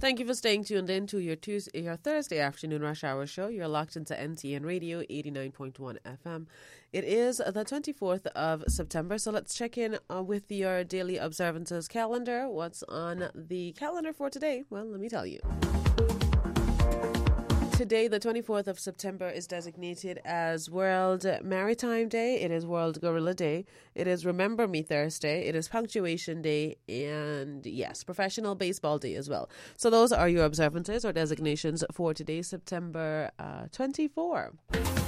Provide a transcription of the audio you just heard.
Thank you for staying tuned in to your Thursday afternoon rush hour show. You're locked into NTN Radio 89.1 FM. It is the 24th of September, so let's check in with your daily observances calendar. What's on the calendar for today? Well, let me tell you. Today, the 24th of September, is designated as World Maritime Day. It is World Gorilla Day. It is Remember Me Thursday. It is Punctuation Day. And yes, Professional Baseball Day as well. So those are your observances or designations for today, September 24.